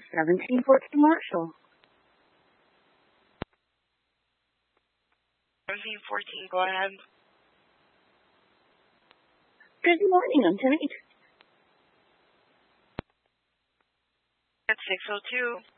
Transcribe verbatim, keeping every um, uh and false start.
seventeen fourteen Marshall. seventeen fourteen, go ahead. Good morning, I'm Lieutenant. At six oh two.